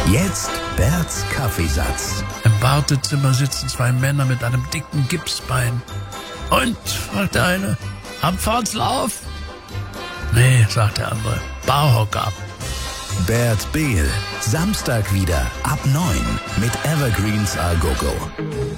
Jetzt Berts Kaffeesatz. Im Wartezimmer sitzen 2 Männer mit einem dicken Gipsbein. Und, fragt der eine, Abfahrtslauf? Nee, sagt der andere, Barhocker. Bert Behl, Samstag wieder ab 9 mit Evergreens A Go Go.